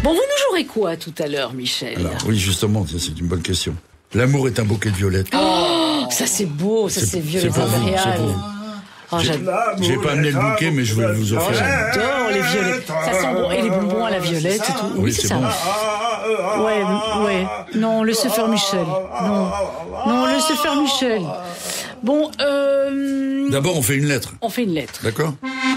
Bon, vous nous jouerez quoi tout à l'heure, Michel? Alors, oui, justement, c'est une bonne question. L'amour est un bouquet de violettes. Oh, ça c'est beau, ça c'est Violette pour vous, Impérial. c'est pour vous. Oh, J'ai pas amené le bouquet, mais je vais vous offrir. J'adore les violettes. Ça sent bon. Et les bonbons à la violette et tout. Oui, c'est ça. bon. Ouais. Non, laissez faire Michel. Non, laissez faire Michel. Bon, D'abord, on fait une lettre. on fait une lettre. D'accord?